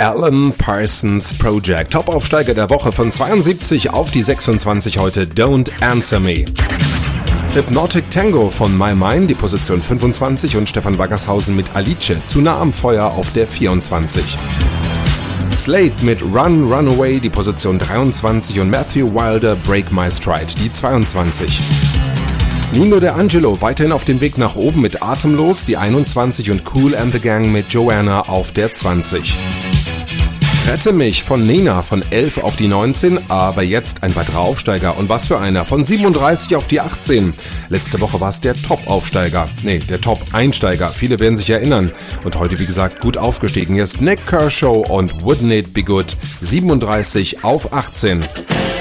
Alan Parsons Project. Top-Aufsteiger der Woche von 72 auf die 26 heute, Don't Answer Me. Hypnotic Tango von My Mind, die Position 25 und Stefan Waggershausen mit Alice, zu nah am Feuer auf der 24. Slade mit Run, Run Away, die Position 23 und Matthew Wilder, Break My Stride, die 22. Nino De Angelo weiterhin auf dem Weg nach oben mit Atemlos, die 21 und Kool and the Gang mit Joanna auf der 20. Rette mich von Nena von 11 auf die 19, aber jetzt ein weiterer Aufsteiger. Und was für einer, von 37 auf die 18. Letzte Woche war es der Top-Aufsteiger, der Top-Einsteiger, viele werden sich erinnern. Und heute, wie gesagt, gut aufgestiegen. Hier ist Nick Kershaw und Wouldn't It Be Good, 37 auf 18.